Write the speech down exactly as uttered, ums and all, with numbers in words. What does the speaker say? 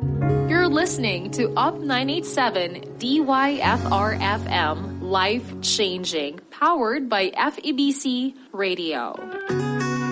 You're listening to Up nine eighty-seven D Y F R F M, life changing, powered by F E B C Radio.